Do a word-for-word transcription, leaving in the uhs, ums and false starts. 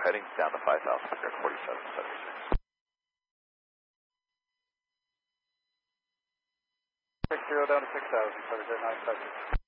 heading down to five thousand, forty-seven seventy-six. Six zero down to six thousand, clear nine five six.